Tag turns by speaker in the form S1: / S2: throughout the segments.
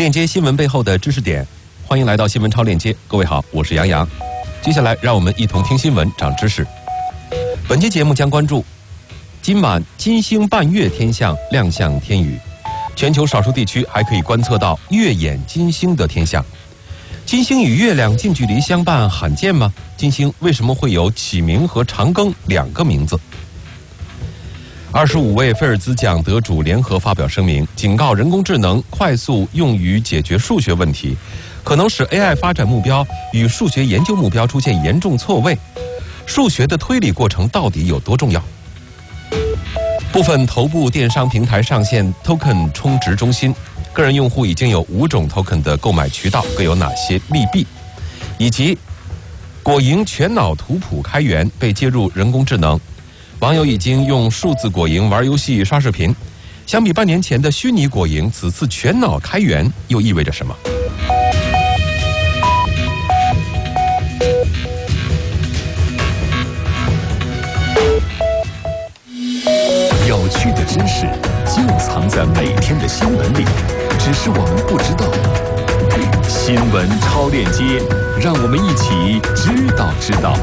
S1: 链接新闻背后的知识点，欢迎来到新闻超链接。各位好，我是杨洋。接下来让我们一同听新闻，长知识。本期节目将关注今晚金星伴月天象亮相天宇，全球少数地区还可以观测到月掩金星的天象。金星与月亮近距离相伴罕见吗？金星为什么会有启明和长庚两个名字？25位菲尔兹奖得主联合发表声明，警告人工智能快速用于解决数学问题，可能使 AI 发展目标与数学研究目标出现严重错位。数学的推理过程到底有多重要？部分头部电商平台上线 Token 充值中心，个人用户已经有5种 Token 的购买渠道，各有哪些利弊？以及果蝇全脑图谱开源被接入人工智能，网友已经用数字果蝇玩游戏刷视频。相比半年前的虚拟果蝇，此次全脑开源又意味着什么？
S2: 有趣的知识就藏在每天的新闻里，只是我们不知道。新闻超链接，让我们一起知道。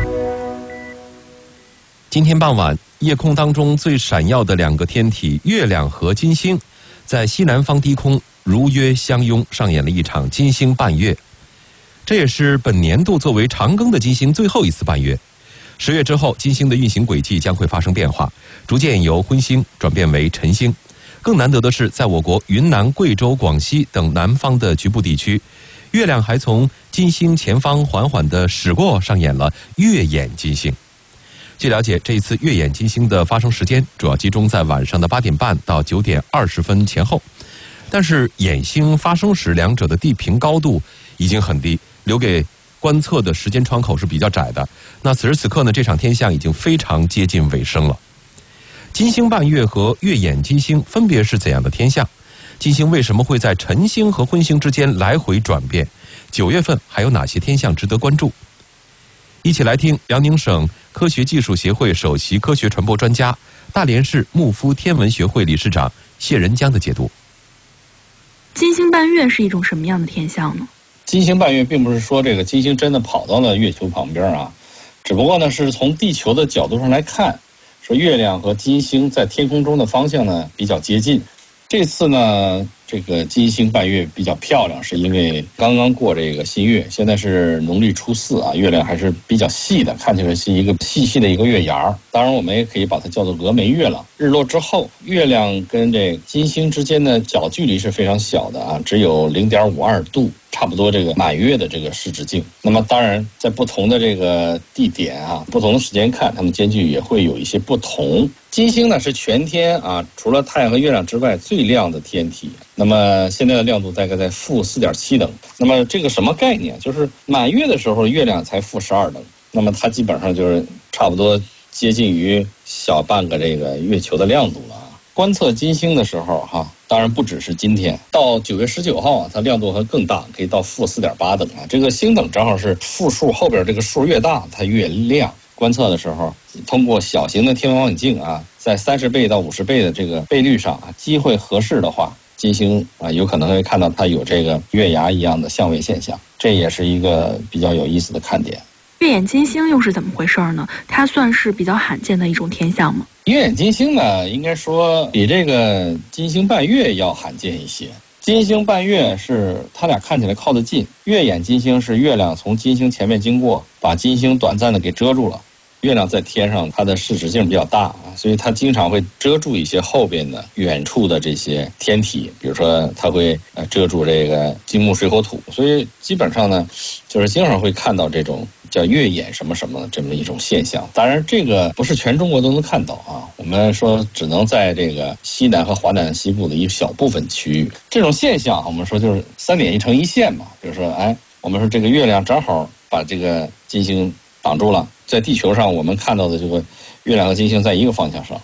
S1: 今天傍晚，夜空当中最闪耀的两个天体月亮和金星，在西南方低空如约相拥，上演了一场金星伴月。这也是本年度作为长庚的金星最后一次伴月。10月之后，金星的运行轨迹将会发生变化，逐渐由昏星转变为晨星。更难得的是，在我国云南、贵州、广西等南方的局部地区，月亮还从金星前方缓缓地驶过，上演了月掩金星。据了解，这一次月掩金星的发生时间主要集中在晚上的8点半到9点20分前后，但是掩星发生时两者的地平高度已经很低，留给观测的时间窗口是比较窄的。那此时此刻呢，这场天象已经非常接近尾声了。金星伴月和月掩金星分别是怎样的天象？金星为什么会在晨星和昏星之间来回转变？9月份还有哪些天象值得关注？一起来听辽宁省科学技术协会首席科学传播专家、大连市牧夫天文学会理事长谢仁江的解读。
S3: 金星伴月是一种什么样的天象呢？
S4: 金星伴月并不是说这个金星真的跑到了月球旁边啊，只不过呢是从地球的角度上来看，说月亮和金星在天空中的方向呢比较接近。这次呢，这个金星伴月比较漂亮，是因为刚刚过这个新月，现在是农历初4啊，月亮还是比较细的，看起来是一个细的一个月牙。当然我们也可以把它叫做峨眉月了。日落之后，月亮跟这金星之间的角距离是非常小的啊，只有0.52度，差不多这个满月的这个视直径。那么当然在不同的这个地点啊，不同的时间看，它们间距也会有一些不同。金星呢是全天啊，除了太阳和月亮之外最亮的天体。那么现在的亮度大概在-4.7等。那么这个什么概念？就是满月的时候月亮才-12等，那么它基本上就是差不多接近于小半个这个月球的亮度了啊。观测金星的时候哈，当然不只是今天，到9月19号啊，它亮度还更大，可以到-4.8等啊。这个星等正好是负数后边这个数越大，它越亮。观测的时候，通过小型的天文望远镜啊，在30倍到50倍的这个倍率上啊，机会合适的话，金星啊有可能会看到它有这个月牙一样的相位现象，这也是一个比较有意思的看点。
S3: 月掩金星又是怎么回事呢？它算是比较罕见的一种天象吗？
S4: 月掩金星呢，应该说比这个金星伴月要罕见一些。金星伴月是它俩看起来靠得近，月掩金星是月亮从金星前面经过，把金星短暂的给遮住了。月亮在天上，它的视直径比较大啊，所以它经常会遮住一些后边的远处的这些天体，比如说它会遮住这个金木水火土，所以基本上呢，就是经常会看到这种叫月掩什么什么这么一种现象。当然，这个不是全中国都能看到啊，我们说只能在这个西南和华南西部的一小部分区域。这种现象，我们说就是3点一成一线嘛，比如说，我们说这个月亮正好把这个金星挡住了。在地球上，我们看到的这个月亮和金星在一个方向上，